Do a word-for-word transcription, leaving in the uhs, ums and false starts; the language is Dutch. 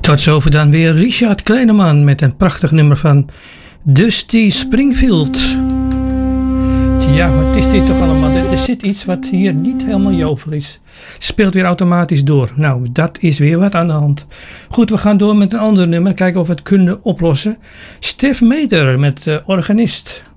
Tot zover dan weer Richard Kleineman met een prachtig nummer van Dusty Springfield. Ja, wat is dit toch allemaal? Er, er zit iets wat hier niet helemaal jovel is. Speelt weer automatisch door. Nou, dat is weer wat aan de hand. Goed, we gaan door met een ander nummer. Kijken of we het kunnen oplossen. Stef Meter met uh, Organist.